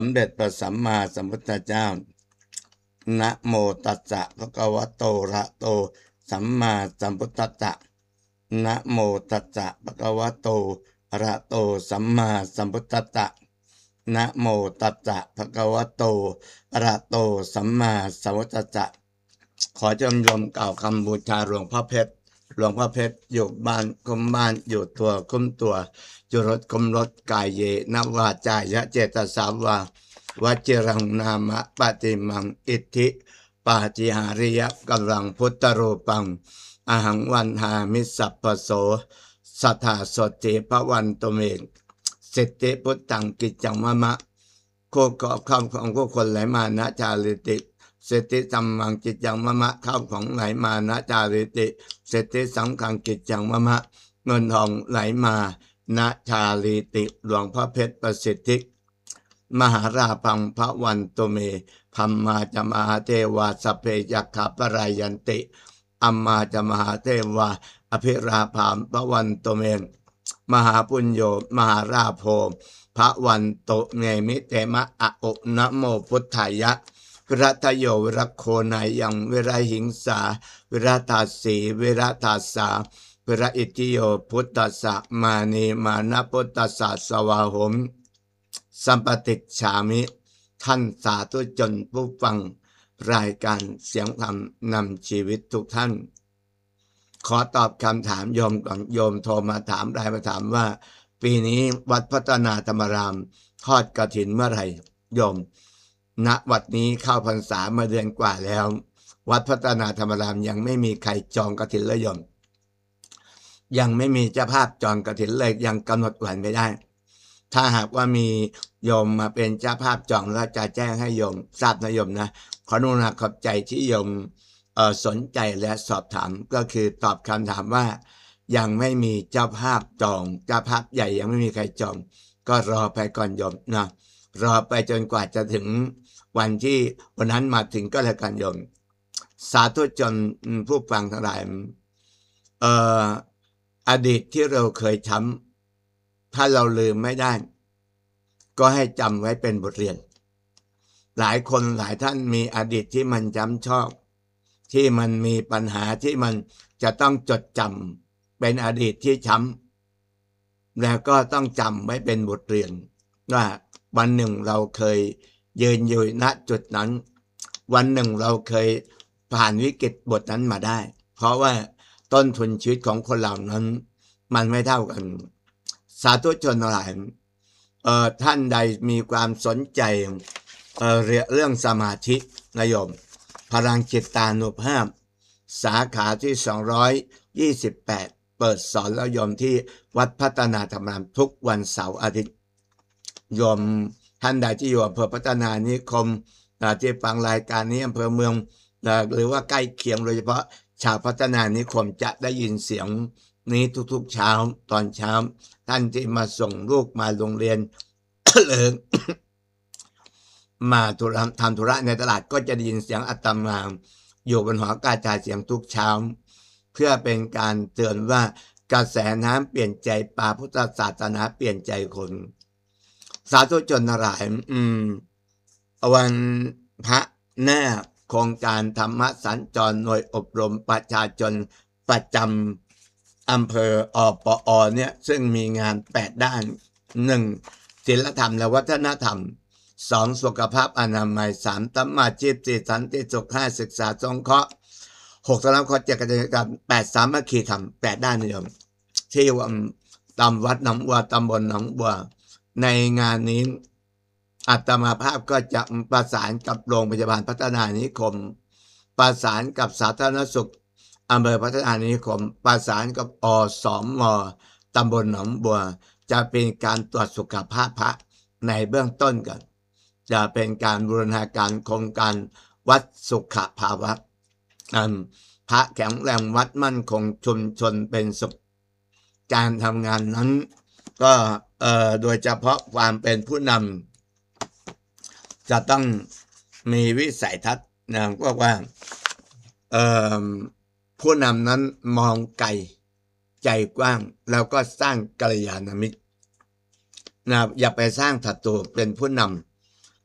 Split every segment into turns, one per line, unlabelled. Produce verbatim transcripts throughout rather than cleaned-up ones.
สมเด็จพระสัมมาสัมพุทธเจ้านะโมตัสสะภะคะวะโตอะระหะโตสัมมาสัมพุทธัสสะนะโมตัสสะภะคะวะโตอะระหะโตสัมมาสัมพุทธัสสะนะโมตัสสะภะคะวะโตอะระหะโตสัมมาสัมพุทธัสสะขอจำยมกล่าวคำบูชาหลวงพ่อเพชรหลวงพ่อเพชรอยู่บ้านคุมบ้านอยู่ตัวคุมตัวอยู่รถคุมรถกายเยนวาจายะเจตสาวาวจรังนามะปฏิมังอิทธิปาจิหาริยกัลลังพุทธรูปังอหังวันหามิสัพพโสสัทธาสติภวันตเมงสิทธิพุทธังกิจจังมะมะโคกอบคำของผู้คนไหลมานะจาริติเศรษฐิสัมมังกิจจังมะมะข้าวของไหลมานะจาริติเศรษฐิสังขังกิจจังมะมะเงินทองไหลมานะชาลิติหลวงพ่อเพชรประสิทธิมหาราพังพระวันตุเมพัมมาจมหาเทวาสพเพยัคขปรายันติอัมมาจมหาเทวาอภิราภามพระวันตุเมมหาปุญโยมหาราโภพระวันตุเมมิเตมะอะอุนะโมพุทธายะวิรัตโยวิรักโคนายังวิรหิงสาวิรัตาสีวิรัตาสาวิรอิติโยพุทธัสสะมานีมานะพุทธัสสะสวาหมสัมปติฉามิท่านสาธุชนผู้ฟังรายการเสียงธรรมนำชีวิตทุกท่านขอตอบคำถามโยมก่อนโยมโทรมาถามรายมาถามว่าปีนี้วัดพัฒนาธรรมารามทอดกฐินเมื่อไหร่โยมณวัดนี้เข้าพรรษามาเดือนกว่าแล้ววัดพัฒนาธรรมารามยังไม่มีใครจองกฐินเลยโยมยังไม่มีเจ้าภาพจองกฐินเลยยังกำหนดวันไม่ได้ถ้าหากว่ามีโยมมาเป็นเจ้าภาพจองแล้วจะแจ้งให้โยมทราบนะโยมนะขออนุญาตขอบใจที่โยมเอ่อสนใจและสอบถามก็คือตอบคำถามว่ายังไม่มีเจ้าภาพจองเจ้าภาพใหญ่ยังไม่มีใครจองก็รอไปก่อนโยมนะรอไปจนกว่าจะถึงวันที่วันนั้นมาถึงก็แล้วกันโยมสาธุชนผู้ฟังทั้งหลายเอ่ออดีตที่เราเคยทำถ้าเราลืมไม่ได้ก็ให้จำไว้เป็นบทเรียนหลายคนหลายท่านมีอดีตที่มันจำชอบที่มันมีปัญหาที่มันจะต้องจดจำเป็นอดีตที่ช้ำแล้วก็ต้องจำไว้เป็นบทเรียนว่าวันหนึ่งเราเคยยืนอยู่ณจุดนั้นวันหนึ่งเราเคยผ่านวิกฤตบทนั้นมาได้เพราะว่าต้นทุนชีวิตของคนเหล่านั้นมันไม่เท่ากันสาธุชนหลายเอ่อท่านใดมีความสนใจเอ่อเรื่องสมาธินะโยมพลังจิตตานุภาพสาขาที่สองร้อยยี่สิบแปดเปิดสอนแล้วโยมที่วัดพัฒนาธรรมรามทุกวันเสาร์อาทิตย์โยมท่านใดที่อยู่อำเภอพัฒนานิคมที่ฟังรายการนี้อำเภอเมืองหรือว่าใกล้เคียงโดยเฉพาะชาวพัฒนานิคมจะได้ยินเสียงนี้ทุกๆเช้าตอนเช้าท่านที่มาส่งลูกมาโรงเรียน หรือมาธุระทำธุระในตลาดก็จะได้ยินเสียงอาตมาอยู่บนหอกระจายเสียงทุกเช้าเพื่อเป็นการเตือนว่ากระแสน้ำเปลี่ยนใจป่าพุทธศาสนาเปลี่ยนใจคนสาธุชนทั้งหลายอืมวันพระหน้าโครงการธรรมสัญจรหน่วยอบรมประชาชนประจำอำเภออปอเนี่ยซึ่งมีงานแปดด้านหนึ่งศีลธรรมและวัฒนธรรมสองสุขภาพอนามัยสามสัมมาชีพสี่สันติสุขห้าศึกษาสงเคราะห์หกสำนักข้อเจ็ดกิจกรรมแปดสามัคคีธรรมแปดด้านนิยมที่ว่าตำวัดหนองบัวตำบลหนองบัวในงานนี้อาตมาภาพก็จะประสานกับโรงพยาบาลพัฒนานิคมประสานกับสาธารณสุขอำเภอพัฒนานิคมประสานกับอสมตำบลหนองบัวจะเป็นการตรวจสุขภาพพระในเบื้องต้นกันจะเป็นการบูรณาการโครงการวัดสุขภาวะพระแข็งแรงวัดมั่นคงชุมชนเป็นสุขการทำงานนั้นก็เอ่อโดยเฉพาะความเป็นผู้นำจะต้องมีวิสัยทัศน์นะก็ว่าเอ่อผู้นำนั้นมองไกลใจกว้างแล้วก็สร้างกัลยาณมิตรนะอย่าไปสร้างศัตรูเป็นผู้น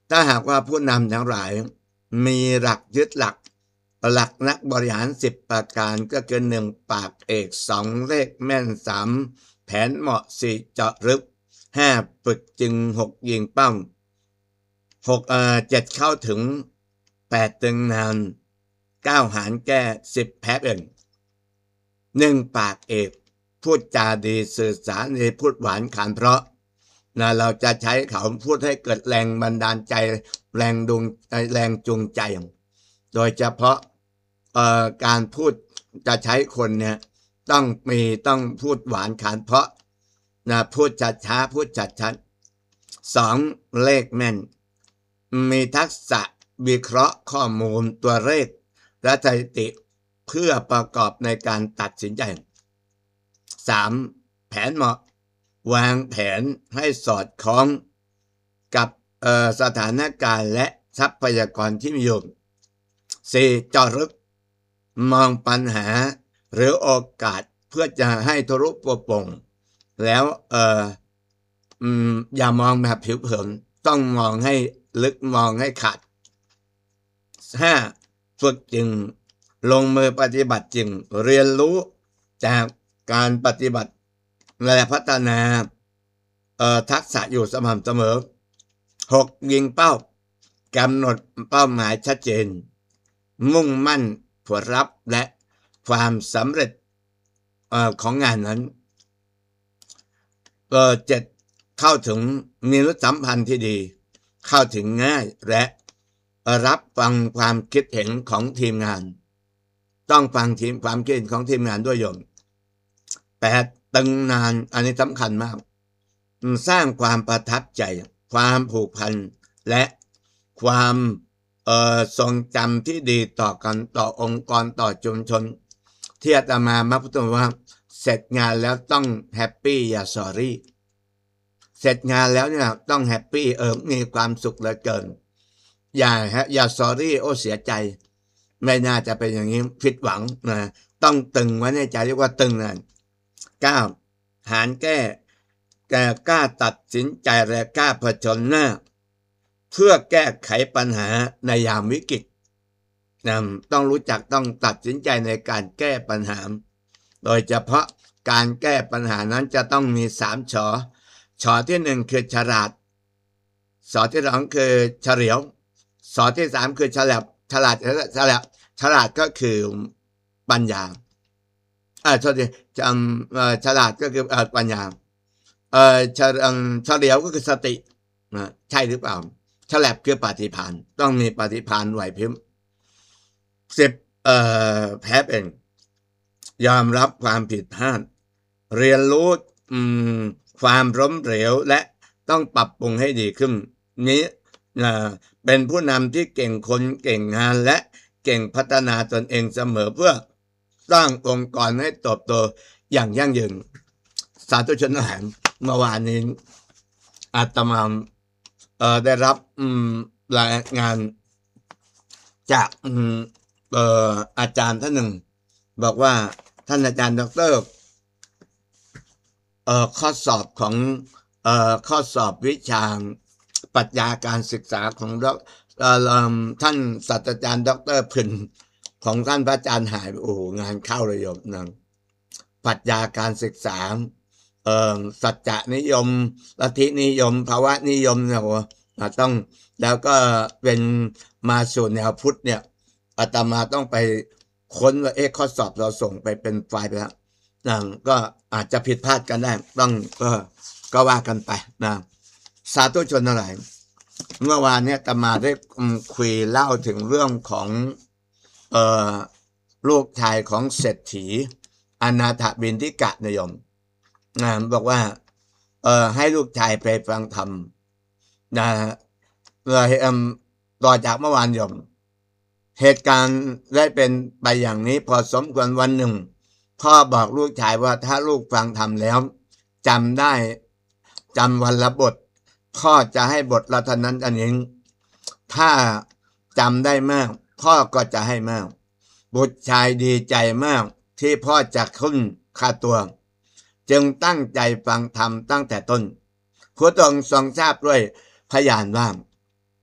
ถ้าหากว่าผู้นำทั้งหลายมีหลักยึดหลักหลักนักบริหารสิบประการก็คือหนึ่งปากเอกสองเลขแม่นสามแผนเหมาะสี่เจาะลึกห้าฝึกจึงหกยิงเป้าหกเอ่อเจ็ดเข้าถึงแปดตึงนานเก้าหารแก้สิบแพ้เป็นหนึ่งปากเอกพูดจาดีสื่อสารดีพูดหวานขานเพราะนะเราจะใช้เขาพูดให้เกิดแรงบันดาลใจแรงดวงแรงจูงใจโดยเฉพาะเอ่อการพูดจะใช้คนเนี่ยต้องมีต้องพูดหวานขานเพราะนะพูดชัดช้าพูดชัดชัดสองเลขแม่นมีทักษะวิเคราะห์ข้อมูลตัวเลขและสถิติเพื่อประกอบในการตัดสินใจสามแผนเหมาะวางแผนให้สอดคล้องกับสถานการณ์และทรัพยากรที่มีอยู่สี่เจาะลึกมองปัญหาหรือโอกาสเพื่อจะให้ทะลุปวงแล้วเอออืมอย่ามองแบบผิวเผินต้องมองให้ลึกมองให้ขาดห้าฝึกจริงลงมือปฏิบัติจริงเรียนรู้จากการปฏิบัติและพัฒนาเอ่อทักษะอยู่สม่ำเสมอหกยิงเป้ากำหนดเป้าหมายชัดเจนมุ่งมั่นผลลัพธ์และความสำเร็จเอ่อของงานนั้นเอ่อเจ็ดเข้าถึงมีรสสัมพันธ์ที่ดีเข้าถึงง่ายและรับฟังความคิดเห็นของทีมงานต้องฟังทีมความคิดเห็นของทีมงานด้วยโยมแปดตึงนานอันนี้สำคัญมากสร้างความประทับใจความผูกพันและความเอ่อทรงจำที่ดีต่อกันต่อองค์กรต่อชุมชนที่อาตมามาพูดว่าเสร็จงานแล้วต้องแฮปปี้อย่าสอรี่เสร็จงานแล้วเนี่ยต้องแฮปปี้เออมีความสุขเหลือเกินอย่าฮะอย่าสอรี่โอ้เสียใจไม่น่าจะเป็นอย่างนี้ผิดหวังนะต้องตึงไว้ในใจเรียกว่าตึงนั่นเก้าหารแก้แก่กล้าตัดสินใจและกล้าเผชิญหน้าเพื่อแก้ไขปัญหาในยามวิกฤตนะต้องรู้จักต้องตัดสินใจในการแก้ปัญหาโดยเฉพาะการแก้ปัญหานั้นจะต้องมีสามชอชอที่หนึ่งคือฉลาดสอที่สองคือเฉลียวสอที่สามคือฉลาดฉลาดฉลาดฉลาดก็คือปัญญาอ่าโทษทีจำเอ่อฉลาดก็คือเอ่อปัญญาเอ่อเฉเฉลียวก็คือสตินะใช่หรือเปล่าฉลาดคือปฏิภาณต้องมีปฏิภาณไหวพริบสิบเอ่อแพ้เป็นยอมรับความผิดพลาดเรียนรู้อืมความล้มเหลวและต้องปรับปรุงให้ดีขึ้นนี้นะเป็นผู้นำที่เก่งคนเก่งงานและเก่งพัฒนาตนเองเสมอเพื่อสร้างองค์กรให้เติบโตอย่างยั่งยืนสาธุชนทั้งหลายเมื่อวานนี้อาตมาเอ่อได้รับอืมรายงานจากอืมเอ่ออาจารย์ท่านหนึ่งบอกว่าท่านอาจารย์ด็อกเตอร์เอ่อข้อสอบของเอ่อข้อสอบวิชาปรัชญาการศึกษาของดรเอ่อท่านศาสตราจารย์ด็อกเตอร์พึนของท่านพระอาจารย์หายโอ้งานเข้าเลยโยมนะปรัชญาการศึกษาเอ่อสัจจะนิยมลัทธินิยมภาวะนิยมเนี่ยต้องแล้วก็เป็นมาสู่แนวพุทธเนี่ยอาตมาต้องไปค้นว่าเอ๊ะข้อสอบเราส่งไปเป็นไฟล์ไปแล้วนะก็อาจจะผิดพลาดกันได้ต้องก็ก็ว่ากันไปนะสาธุชนทั้งหลายเมื่อวานเนี่ยอาตมาได้คุยเล่าถึงเรื่องของเอ่อลูกชายของเศรษฐีอนาถบิณฑิกะนิยมนะบอกว่าเอ่อให้ลูกชายไปฟังธรรมนะเลยเอ่อต่อจากเมื่อวานโยมเหตุการณ์ได้เป็นไปอย่างนี้พอสมควรวันหนึ่งพ่อบอกลูกชายว่าถ้าลูกฟังธรรมแล้วจำได้จำวันละบทพ่อจะให้บทละเท่านั้นอันนี้ถ้าจำได้มากพ่อก็จะให้มากบุตรชายดีใจมากที่พ่อจะขึ้นค่าตัวจึงตั้งใจฟังธรรมตั้งแต่ต้นพระองค์ทรงทราบด้วยพยานว่า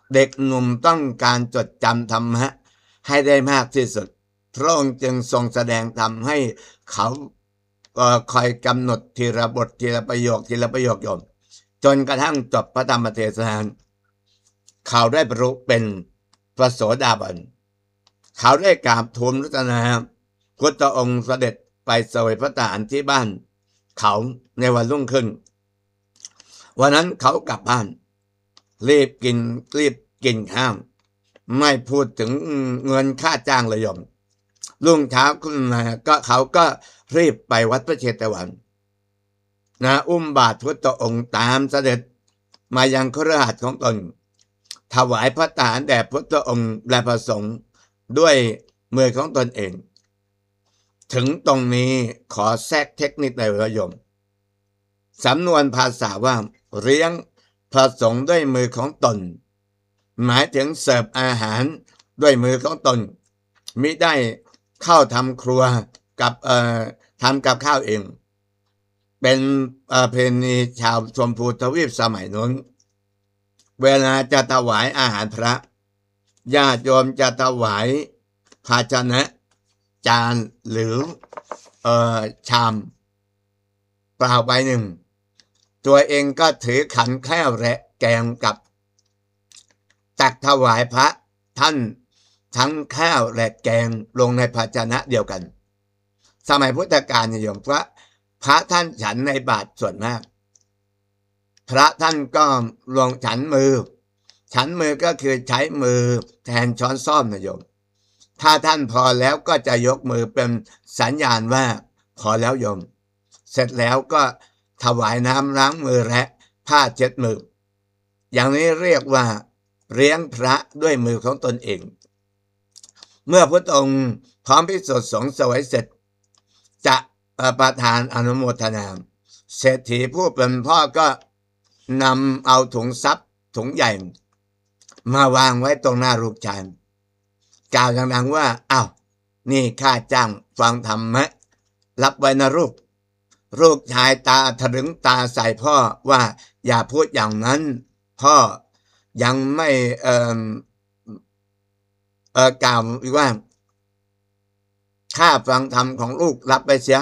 เด็กหนุ่มต้องการจดจำธรรมะให้ได้มากที่สุดพระองค์จึงทรงแสดงธรรมให้เขาคอยกำหนดทีละบททีละประโยคทีละประโยคโยมจนกระทั่งจบพระธรรมเทศนาเขาได้บรรลุเป็นพระโสดาบันเขาได้กราบทูลรัตนาพุทธองค์เสด็จไปเสวยพระทหารที่บ้านเขาในวันรุ่งขึ้นวันนั้นเขากลับบ้านรีบกินรีบกินข้าวไม่พูดถึงเงินค่าจ้างเลยโยมรุ่งเช้าขึ้นมาก็เขาก็รีบไปวัดพระเชตวันนะอุ้มบาตรพุทธองค์ตามเสด็จมายังคฤหาสน์ของตนถวายพระทหารแด่พุทธองค์และพระสงฆ์ด้วยมือของตนเองถึงตรงนี้ขอแทรกเทคนิคในระยมสำนวนภาษาว่าเลี้ยงพระสงฆ์ด้วยมือของตนหมายถึงเสิร์ฟอาหารด้วยมือของตนมิได้เข้าทำครัวกับเอ่อทำกับข้าวเองเป็นประเพณีชาวชมพูทวีปสมัยนู้นเวลาจะถวายอาหารพระญาติโยมจะถวายภาชนะจานหรือเอ่อชามเปล่าใบหนึ่งตัวเองก็ถือขันแคล้วและแกงกับตักถวายพระท่านทั้งข้าวและแกงลงในภาชนะเดียวกันสมัยพุทธกาลนิยมพระพระท่านฉันในบาตรส่วนมากพระท่านก็ลงฉันมือฉันมือก็คือใช้มือแทนช้อนส้อมนะโยมถ้าท่านพอแล้วก็จะยกมือเป็นสัญญาณว่าพอแล้วโยมเสร็จแล้วก็ถวายน้ำล้างมือและผ้าเช็ดมืออย่างนี้เรียกว่าเลี้ยงพระด้วยมือของตนเองเมื่อพระองค์พร้อมภิกษุสงฆ์เสวยเสร็จจะประทานอนุโมทนาเศรษฐีผู้เป็นพ่อก็นำเอาถุงทรัพย์ถุงใหญ่มาวางไว้ตรงหน้าลูกชายกล่าวดังๆว่าอ้าวนี่ข้าจ้างฟังธรรมะรับไว้นะลูกลูกชายตาถลึงตาใส่พ่อว่าอย่าพูดอย่างนั้นพ่อยังไม่เอ่อเอ่อกล่าวว่าข้าฟังธรรมของลูกรับไปเสีย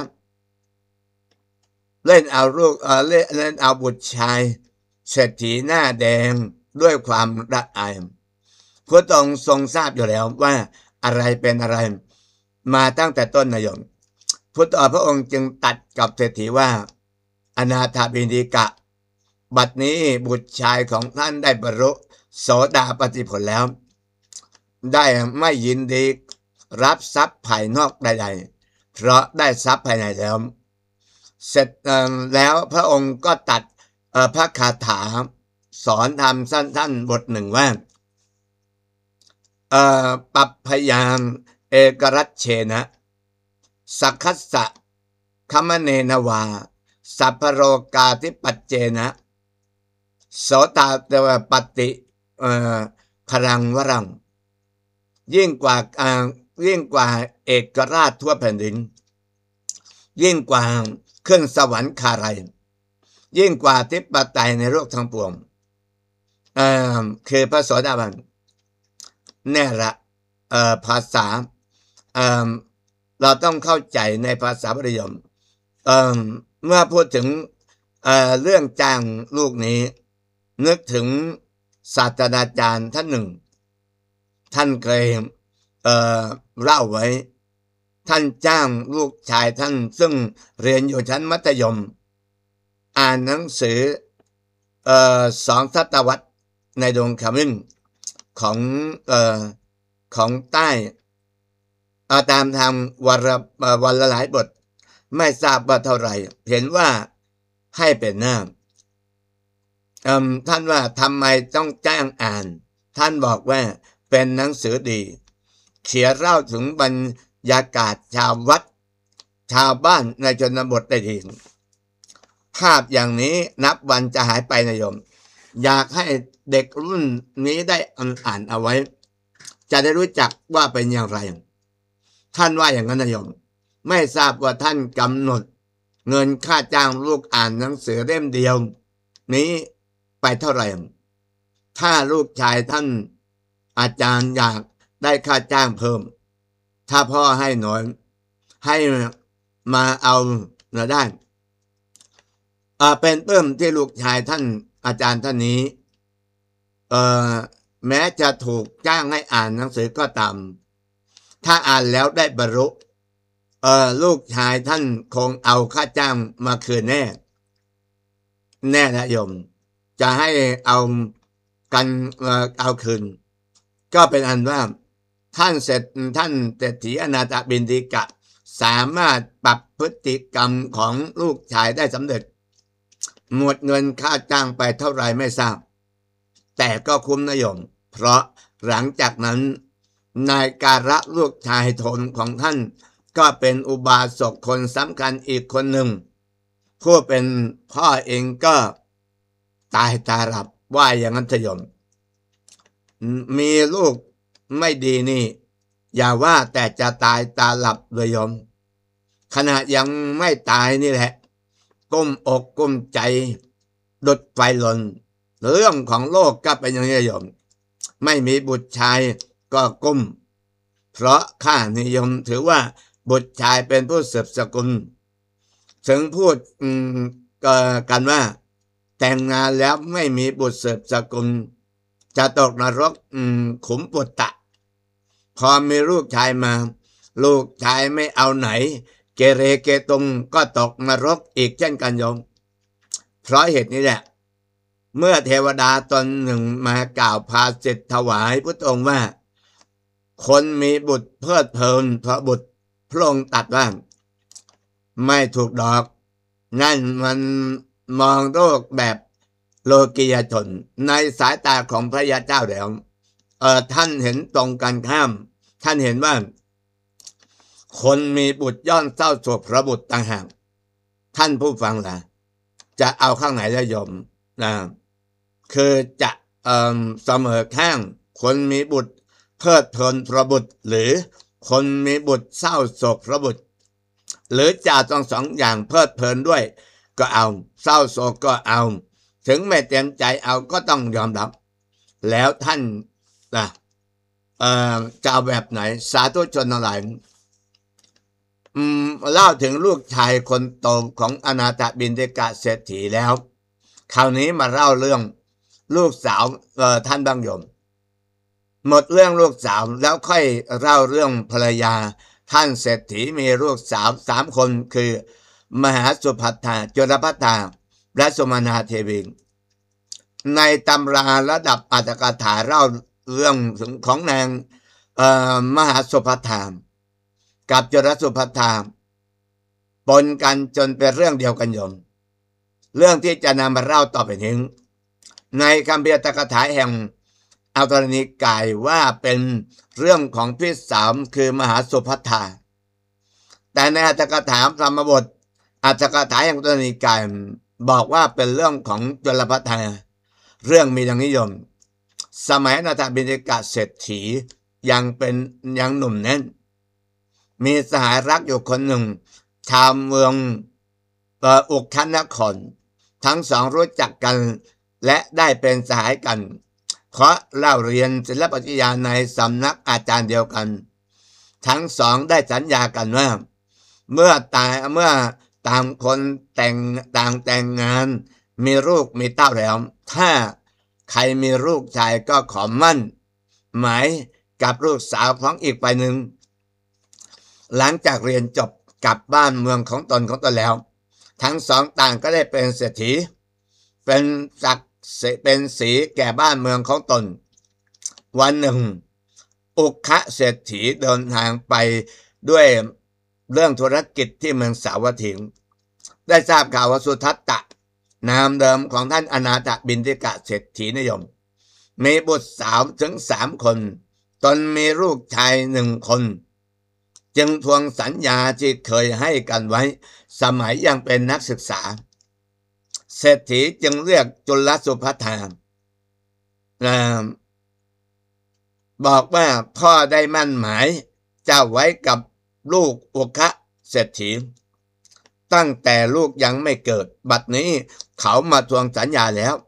เล่นเอาลูกเอ่อเล่นเล่นเอาบุตรชายเศรษฐีหน้าแดงด้วยความละอายพระองค์ทรงทราบอยู่แล้วว่าอะไรเป็นอะไรมาตั้งแต่ต้นนายมพุทธพระองค์จึงตัดกับเศรษฐีว่าอนาถบิณฑิกะบัดนี้บุตรชายของท่านได้บรรลุโสดาปัตติผลแล้วได้ไม่ยินดีรับทรัพย์ภายนอกใดๆเพราะได้ทรัพย์ภายในแล้วเสร็จแล้วพระองค์ก็ตัดพระคาถาสอนธรรมสั้นๆบทหนึ่งว่าปัปพยามเอกรัชเชนะสักคัสสะคัมเนนวาสัพพโรกาธิปัจเจนะโสตาเตวปฏิพรังวรังยิ่งกว่ายิ่งกว่าเอกราชทั่วแผ่นดินยิ่งกว่าขึ้นสวรรค์คาไรยิ่งกว่าทิปไตยในโลกทั้งปวงคือพระโสดาบันแน่ละภาษาเราต้องเข้าใจในภาษาบาลีเเมื่อพูดถึงเ, เรื่องจ้างลูกนี้นึกถึงศาสตราจารย์ท่านหนึ่งท่านเคย เ, เล่าไว้ท่านจ้างลูกชายท่านซึ่งเรียนอยู่ชั้นมัธยมอ่านหนังสือสองศตวรรษในดงขมิ้นของเอ่อของใต้ตามทำวันละวันละหลายบทไม่ทราบว่าเท่าไหร่เห็นว่าให้เป็นหน้าท่านว่าทำไมต้องจ้างอ่านท่านบอกว่าเป็นหนังสือดีเขียนเล่าถึงบรรยากาศชาววัดชาวบ้านในชนบทได้ดีภาพอย่างนี้นับวันจะหายไปนะโยมอยากให้เด็กรุ่นนี้ได้อ่านเอาไว้จะได้รู้จักว่าเป็นอย่างไรท่านว่าอย่างนั้นนะโยมไม่ทราบว่าท่านกำหนดเงินค่าจ้างลูกอ่านหนังสือเล่มเดียวนี้ไปเท่าไหร่ถ้าลูกชายท่านอาจารย์อยากได้ค่าจ้างเพิ่มถ้าพ่อให้หน่อยให้มาเอาเราได้อ่าเป็นเพิ่มที่ลูกชายท่านอาจารย์ท่านนี้เอ่อแม้จะถูกจ้างให้อ่านหนังสือก็ตามถ้าอ่านแล้วได้บรรลุเอ่อลูกชายท่านคงเอาค่าจ้างมาคืนแน่แน่นะโยมจะให้เอากันเอ่อเอาคืนก็เป็นอันว่าท่านเสร็จท่านเศรษฐีอนาถบิณฑิกะสามารถปรับพฤติกรรมของลูกชายได้สำเร็จหมดเงินค่าจ้างไปเท่าไรไม่ทราบแต่ก็คุ้มนะโยมเพราะหลังจากนั้นนายการะลูกชายทนของท่านก็เป็นอุบาสกคนสำคัญอีกคนหนึ่งผู้เป็นพ่อเองก็ตายตาหลับว่าอย่างนั้นเถอะโยมมีลูกไม่ดีนี่อย่าว่าแต่จะตายตาหลับเลยโยมขณะยังไม่ตายนี่แหละก้มอกก้มใจดุดไฟหล่นเรื่องของโลกก็เป็นอย่างนี้โยมไม่มีบุตรชายก็ก้มเพราะข้านิยมถือว่าบุตรชายเป็นผู้สืบสกุลถึงพูดกันว่าแต่งงานแล้วไม่มีบุตรสืบสกุลจะตกนรกขุมปุตตะพอมีลูกชายมาลูกชายไม่เอาไหนเกเรเกตุงก็ตกนรกอีกเช่นกันโยมเพราะเหตุนี้แหละเมื่อเทวดาตนหนึ่งมากล่าวภาสิทธิ์ถวายพุทธองค์ว่าคนมีบุตรเพลิดเพลินเพราะบุตรพระองค์ตัดว่าไม่ถูกดอกนั่นมันมองโลกแบบโลกียชนในสายตาของพระยาเจ้าแล้วเออท่านเห็นตรงกันข้ามท่านเห็นว่าคนมีบุตรย่อมเศร้าโศกเพราะบุตรต่างหากท่านผู้ฟังล่ะจะเอาข้างไหนละโยมนะคือจะเอ่อเสมอข้างคนมีบุตรเพลิดเพลินเพราะบุตรหรือคนมีบุตรเศร้าโศกเพราะบุตรหรือจะต้องสองอย่างเพลิดเพลินด้วยก็เอาเศร้าโศกก็เอาถึงไม่เต็มใจเอาก็ต้องยอมรับแล้วท่านนะเอ่อจะเอาแบบไหนสาธุชนทั้งหลายอืมเล่าถึงลูกชายคนโตของอนาถบิณฑิกะเศรษฐีแล้วคราวนี้มาเล่าเรื่องลูกสาวเอ่อท่านบางโยมหมดเรื่องลูกสาวแล้วค่อยเล่าเรื่องภรรยาท่านเศรษฐีมีลูกสาวสามคนคือมหาสุภัทธาจุลภัทธาและสุมาณาเทวีในตำราระดับอัตถกถาเล่าเรื่องของนางเอ่อมหาสุภัทธากับจุลสุภัทธาปนกันจนเป็นเรื่องเดียวกันโยมเรื่องที่จะนำมาเล่าต่อไปนี้ในคัมภีร์อัตถกถาแห่งอัตถนิกายว่าเป็นเรื่องของพี่สาวคือมหาสุภัทธาแต่ในอัตถกถาธรรมบทอัตถกถาแห่งอัตถนิกายบอกว่าเป็นเรื่องของจุลภัทธาเรื่องมีดังนิยมสมัยอนาถบิณฑิกะเศรษฐียังเป็นยังหนุ่มแน่นมีสหายรักอยู่คนหนึ่งชาวเมืองเอ่ออุคันนครทั้งสองรู้จักกันและได้เป็นสหายกันเพราะเล่าเรียนศิลปปัญญาในสำนักอาจารย์เดียวกันทั้งสองได้สัญญากันว่าเมื่อตายเมื่อต่างคนแต่งต่างแต่งงานมีลูกมีเต้าแล้วถ้าใครมีลูกชายก็ขอมั่นหมายกับลูกสาวของอีกฝ่ายหนึ่งหลังจากเรียนจบกลับบ้านเมืองของตนของตนแล้วทั้งสองต่างก็ได้เป็นเศรษฐีเป็นศักดิ์เป็นสีแก่บ้านเมืองของตนวันหนึ่งอุคะเศรษฐีเดินทางไปด้วยเรื่องธุรกิจที่เมืองสาวัตถีได้ทราบข่าวว่าสุทัตตะนามเดิมของท่านอนาถบิณฑิกะเศรษฐีนิยมมีบุตรสาวถึงสามคนตนมีลูกชายหนึ่งคนจึงทวงสัญญาที่เคยให้กันไว้สมัยยังเป็นนักศึกษาเศรษฐีจึงเรียกจุลสุภัทธาบอกว่าพ่อได้มั่นหมายเจ้าไว้กับลูกอุคะเศรษฐีตั้งแต่ลูกยังไม่เกิดบัดนี้เขามาทวงสัญญาแล้ว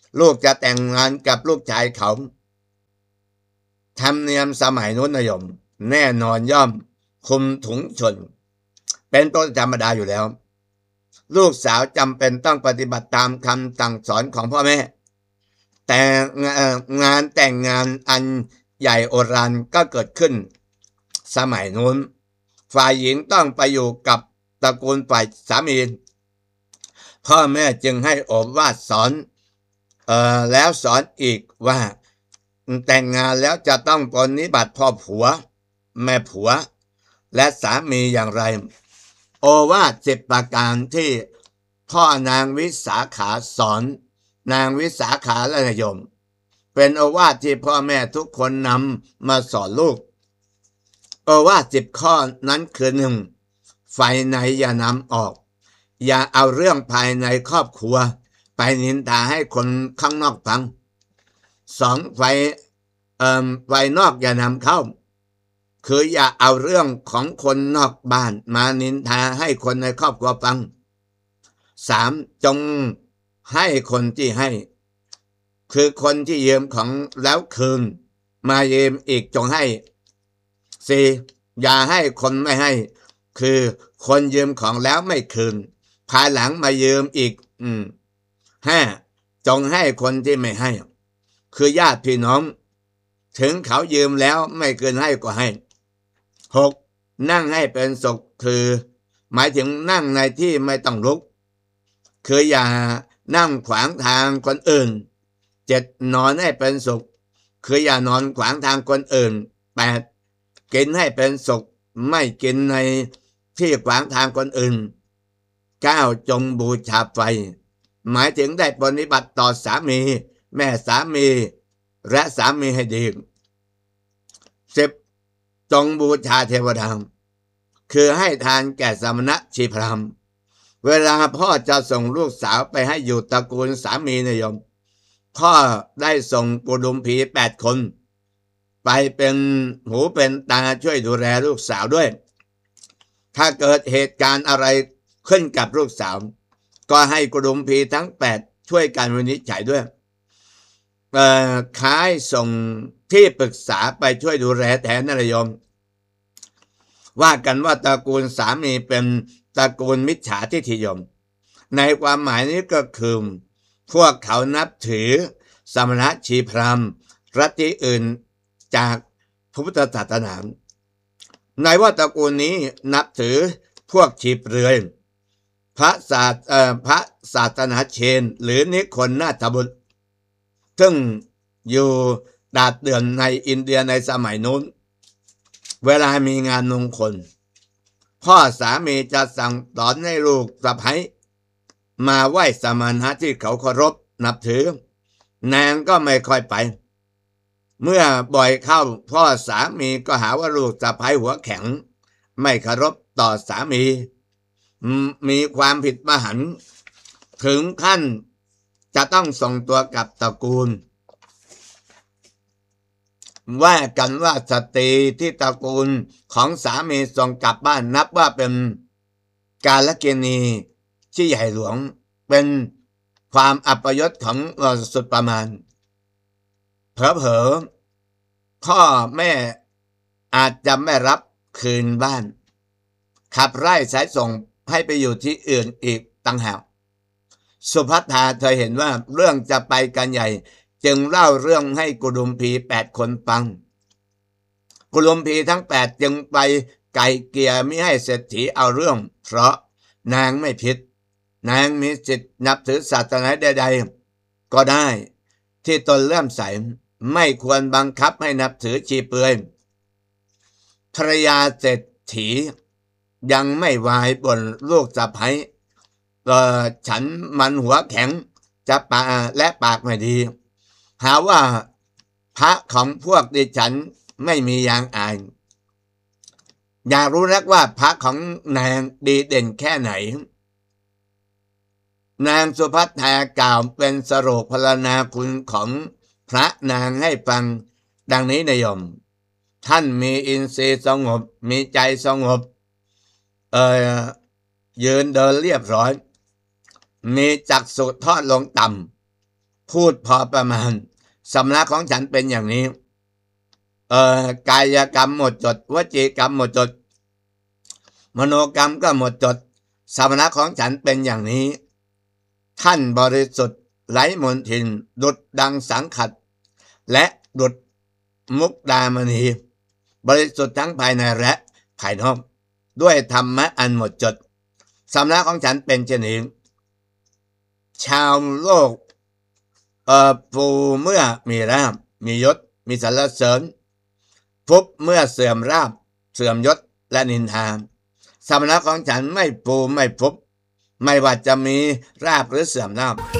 ลูกจะแต่งงานกับลูกชายเขาธรรมเนียมสมัยนู้นนิยมแน่นอนย่อมคุมถุงชนเป็นต้นธรรมดาอยู่แล้วลูกสาวจำเป็นต้องปฏิบัติตามคำสั่งสอนของพ่อแม่แต่งานแต่งงานอันใหญ่โอฬารก็เกิดขึ้นสมัยนู้นฝ่ายหญิงต้องไปอยู่กับตระกูลฝ่ายสามีพ่อแม่จึงให้โอวาทสอนเอ่อแล้วสอนอีกว่าแต่งงานแล้วจะต้องปฏิบัติพ่อผัวแม่ผัวและสามีอย่างไรโอวาทสิบประการที่พ่อนางวิสาขาสอนนางวิสาขาและโยมเป็นโอวาทที่พ่อแม่ทุกคนนำมาสอนลูกโอวาทสิบข้อนั้นคือหนึ่งไฟในอย่านำออกอย่าเอาเรื่องภายในครอบครัวไปนินทาให้คนข้างนอกฟังสองไฟเอ่อไฟนอกอย่านำเข้าคืออย่าเอาเรื่องของคนนอกบ้านมานินทาให้คนในครอบครัวฟังสามจงให้คนที่ให้คือคนที่ยืมของแล้วคืนมายืมอีกจงให้สี่อย่าให้คนไม่ให้คือคนยืมของแล้วไม่คืนภายหลังมายืมอีกอืมห้าจงให้คนที่ไม่ให้คือญาติพี่น้องถึงเขายืมแล้วไม่คืนให้ก็ให้หกนั่งให้เป็นสุขคือหมายถึงนั่งในที่ไม่ต้องลุกคืออย่านั่งขวางทางคนอื่นเจ็ดนอนให้เป็นสุขคืออย่านอนขวางทางคนอื่นแปดกินให้เป็นสุขไม่กินในที่ขวางทางคนอื่นเก้าจงบูชาไฟหมายถึงได้ปฏิบัติต่อสามีแม่สามีและสามีให้ดีสิบจงบูชาเทวดาคือให้ทานแก่สมณะชีพราหมณ์เวลาพ่อจะส่งลูกสาวไปให้อยู่ตระกูลสามีนิยมพ่อได้ส่งกุดุมพีแปดคนไปเป็นหูเป็นตาช่วยดูแลลูกสาวด้วยถ้าเกิดเหตุการณ์อะไรขึ้นกับลูกสาวก็ให้กุดุมพีทั้งแปดช่วยกันวินิจฉัยด้วยเอ่อคล้ายส่งที่ปรึกษาไปช่วยดูแลแทนนิยมว่ากันว่าตระกูลสามีเป็นตระกูลมิจฉาทิฏฐิยมในความหมายนี้ก็คือพวกเขานับถือสมณชีพราหมณ์ลัทธิอื่นจากพระพุทธศาสนาในว่าตระกูลนี้นับถือพวกชีพเรือยพระศาสเอ่อพระศาสนาเชนหรือนิคนนาถบุตรซึ่งอยู่ดาดเดือนในอินเดียในสมัยนู้นเวลามีงานมงคลพ่อสามีจะสั่งสอนให้ลูกสะใภ้มาไหว้สมณะที่เขาเคารพนับถือนางก็ไม่ค่อยไปเมื่อบ่อยเข้าพ่อสามีก็หาว่าลูกสะใภ้หัวแข็งไม่เคารพต่อสามีมีความผิดมหันต์ถึงขั้นจะต้องส่งตัวกลับตระกูลว่ากันว่าสตรีที่ตระกูลของสามีส่งกลับบ้านนับว่าเป็นกาลเกณีที่ใหญ่หลวงเป็นความอัปยศของสุดประมาณเผลอๆพ่อแม่อาจจะไม่รับคืนบ้านขับไล่สายส่งให้ไปอยู่ที่อื่นอีกต่างหากสุภัทธาเธอเห็นว่าเรื่องจะไปกันใหญ่จึงเล่าเรื่องให้กุดุมพีแปดคนฟังกุดุมพีทั้งแปดจึงไปไกลเกลี่ยไม่ให้เศรษฐีเอาเรื่องเพราะนางไม่ผิดนางมีสิทธินับถือศาสนาใดๆก็ได้ที่ตนเลื่อมใสไม่ควรบังคับให้นับถือชีเปลือยภรยาเศรษฐียังไม่วายบ่นลูกสะใภ้เอ่อฉันมันหัวแข็งจะปาและปากไม่ดีหาว่าพระของพวกดิฉันไม่มียางอายอยากรู้นักว่าพระของนางดีเด่นแค่ไหนนางสุภัทธากล่าวเป็นสโรพรรณนาคุณของพระนางให้ฟังดังนี้นิยมท่านมีอินทรีย์สงบมีใจสงบเอ่อยืนเดินเรียบร้อยมีจักษุทอดลงต่พูดพอประมาณสำนักของฉันเป็นอย่างนี้เอ่อกายกรรมหมดจดวจีกรรมหมดจดมโนกรรมก็หมดจดสำนักของฉันเป็นอย่างนี้ท่านบริสุทธิ์ไร้มลทินดุจดังสังขัดและดุจมุกดามณีบริสุทธิ์ทั้งภายในและภายนอกด้วยธรรมะอันหมดจดสำนักของฉันเป็นเช่นนี้ชาวโลกเอ่อผู้เมื่อมีราบมียศมีสรรเสริญพุบเมื่อเสื่อมราบเสื่อมยศและนินทาสำนักของฉันไม่ปูไม่พุบไม่ว่าจะมีราบหรือเสื่อมราบ